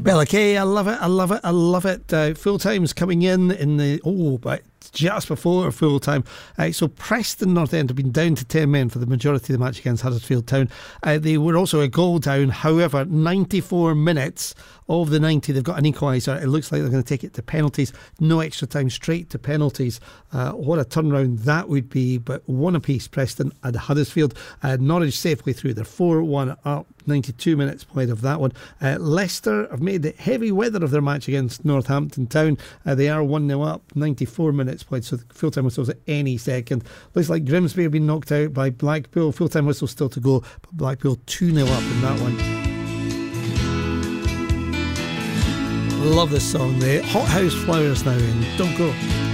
Well, okay, I love it. I love it. I love it. Full time's coming in the but just before full time. So Preston North End have been down to 10 men for the majority of the match against Huddersfield Town. They were also a goal down. However, 94 minutes of the 90, they've got an equaliser. It looks like they're going to take it to penalties. No extra time, straight to penalties. What a turnaround that would be. But one apiece, Preston and Huddersfield. Norwich safely through. They're 4-1 up. 92 minutes played of that one. Leicester have made it heavy weather of their match against Northampton Town. They are 1-0 up. 94 minutes played, so the full-time whistle's at any second. Looks like Grimsby have been knocked out by Blackpool. Full-time whistle still to go, but Blackpool 2-0 up in that one. Love this song. The Hothouse Flowers now in Don't Go.